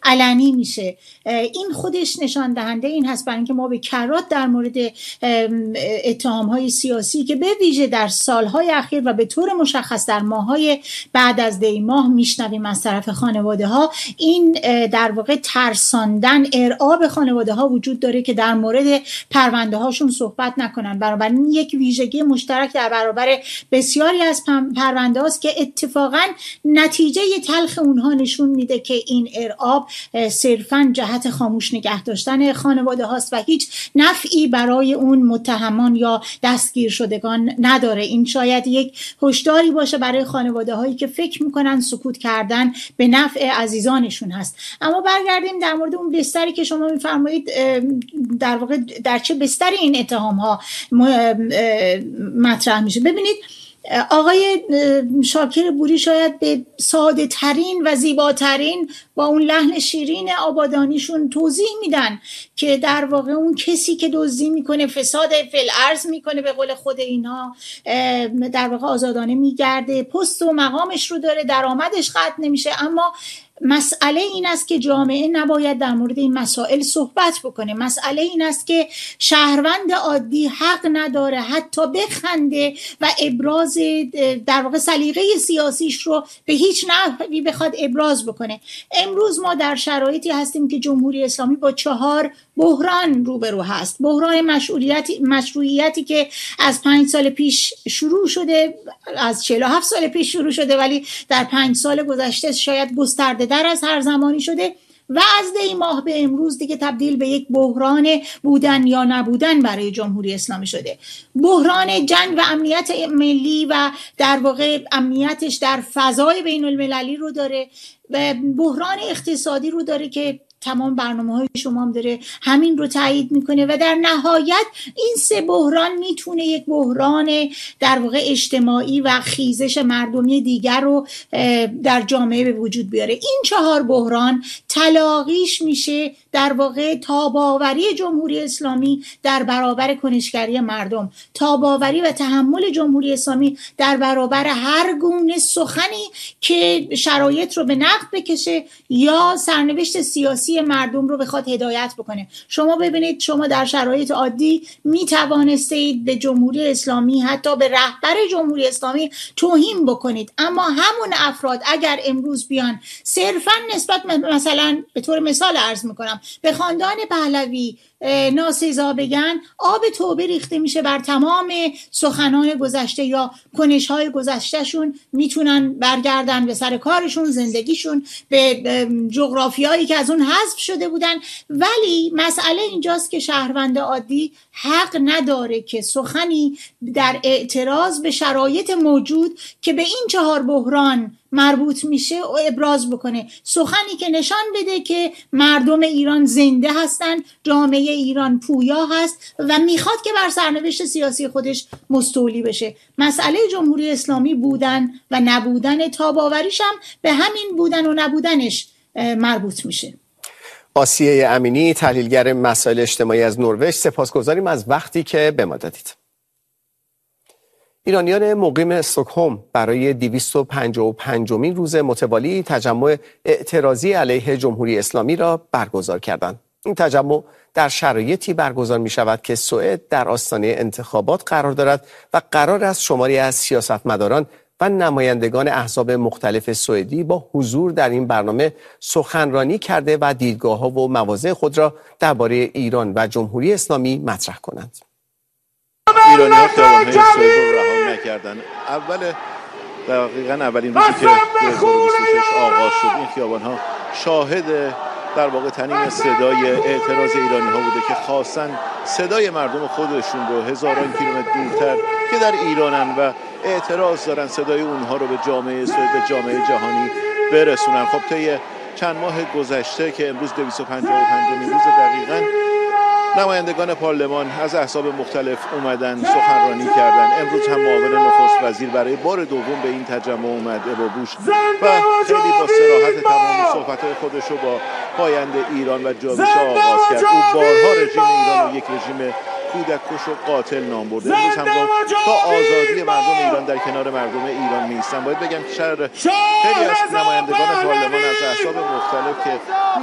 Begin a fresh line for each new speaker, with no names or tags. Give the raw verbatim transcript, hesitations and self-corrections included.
علنی میشه. این خودش نشان دهنده این هست برای اینکه ما به کرات در مورد اتهام‌های سیاسی که به ویژه در سالهای اخیر و به طور مشخص در ماه‌های بعد از دی ماه میشنویم از طرف خانواده‌ها، این در واقع ترساندن، ارعاب خانواده‌ها وجود داره که در مورد پرونده هاشون صحبت نکنن. بنابراین یک ویژگی مشترک در برابر بسیاری از پرونده هاست که اتفاقا نتیجه تلخ اونها نشون میده که این ارعاب صرفاً جهت خاموش نگه داشتن خانواده هاست و هیچ نفعی برای اون متهمان یا دستگیر شدگان نداره. این شاید یک هشداری باشه برای خانواده هایی که فکر میکنن سکوت کردن به نفع عزیزانشون هست. اما برگردیم در مورد اون بستری که شما میفرمایید، در واقع در چه بستری این اتهام ها مطرح میشه. ببینید آقای شاکر بوری شاید به ساده ترین و زیباترین با اون لحن شیرین آبادانیشون توضیح میدن که در واقع اون کسی که دزدی میکنه، فساد فل ارض میکنه به قول خود اینها، در واقع آزادانه میگرده، پست و مقامش رو داره، درآمدش قطع نمیشه. اما مسئله این است که جامعه نباید در مورد این مسائل صحبت بکنه. مسئله این است که شهروند عادی حق نداره حتی بخنده و ابراز در واقع سلیقه سیاسیش رو به هیچ نحوی بخواد ابراز بکنه. امروز ما در شرایطی هستیم که جمهوری اسلامی با چهار بحران روبرو هست. بحران مشروعیتی مشروعیتی که از پنج سال پیش شروع شده، از چهل و هفت سال پیش شروع شده ولی در پنج سال گذشته شاید گسترده در از هر زمانی شده و از دی ماه به امروز دیگه تبدیل به یک بحران بودن یا نبودن برای جمهوری اسلامی شده. بحران جنگ و امنیت ملی و در واقع امنیتش در فضای بین المللی رو داره و بحران اقتصادی رو داره که تمام برنامه‌های شما هم داره همین رو تایید میکنه و در نهایت این سه بحران میتونه یک بحران در واقع اجتماعی و خیزش مردمی دیگر رو در جامعه به وجود بیاره. این چهار بحران تلاقیش میشه در واقع تاباوری جمهوری اسلامی در برابر کنشگری مردم، تاباوری و تحمل جمهوری اسلامی در برابر هر گونه سخنی که شرایط رو به نقد بکشه یا سرنوشت سیاسی مردم رو بخواد هدایت بکنه. شما ببینید شما در شرایط عادی می توانستید به جمهوری اسلامی، حتی به رهبر جمهوری اسلامی توهین بکنید، اما همون افراد اگر امروز بیان صرفا نسبت مثلا به طور مثال عرض میکنم به خاندان پهلوی ناسزا بگن، آب توبه ریخته میشه بر تمام سخنان گذشته یا کنش‌های گذشتهشون، میتونن برگردن به سر کارشون، زندگیشون، به جغرافیایی که از اون حذف شده بودن. ولی مسئله اینجاست که شهروند عادی حق نداره که سخنی در اعتراض به شرایط موجود که به این چهار بحران مربوط میشه و ابراز بکنه، سخنی که نشان بده که مردم ایران زنده هستن، جامعه ایران پویا هست و میخواد که بر سرنوشت سیاسی خودش مستولی بشه. مسئله جمهوری اسلامی بودن و نبودن تاباوریش هم به همین بودن و نبودنش مربوط میشه.
آسیه امینی، تحلیلگر مسائل اجتماعی از نروژ، سپاسگزاریم از وقتی که به ما دادید. ایرانیان مقیم استکهلم برای دویست و پنجاه و پنجمین روز متوالی تجمع اعتراضی علیه جمهوری اسلامی را برگزار کردند. این تجمع در شرایطی برگزار می شود که سوئد در آستانه انتخابات قرار دارد و قرار است شماری از سیاستمداران و نمایندگان احزاب مختلف سوئدی با حضور در این برنامه سخنرانی کرده و دیدگاه‌ها و مواضع خود را درباره ایران و جمهوری اسلامی مطرح کنند.
ایرانی‌ها خیابان‌های سوئد رو رها نکردن. اول دقیقاً اولین روزی که دو هزار و بیست و شش آغاز شد این خیابان‌ها شاهد در واقع تنین صدای اعتراض ایرانی‌ها بوده که خواستن صدای مردم خودشون رو هزاران کیلومتر دورتر که در ایرانن و اعتراض دارن صدای اونها رو به جامعه سوئد، به جامعه جهانی برسونن. خب طی چند ماه گذشته که امروز دویست و پنجاه و پنجمین روز دقیقاً نمایندگان پارلمان از احزاب مختلف اومدن سخنرانی کردن. امروز هم معاون نخست وزیر برای بار دوم به این تجمع اومد، ابا بوش، و خیلی با صراحت تمام صحبت‌های خودش رو با پاینده ایران و جنبش آغاز کرد. او بارها رژیم ایران رو یک رژیم کودک‌کش و قاتل نام برده. امروز هم تا آزادی مردم ایران در کنار مردم ایران می‌ایستن. باید بگم که شهر خیلی از نمایندگان پارلمان از احزاب مختلف که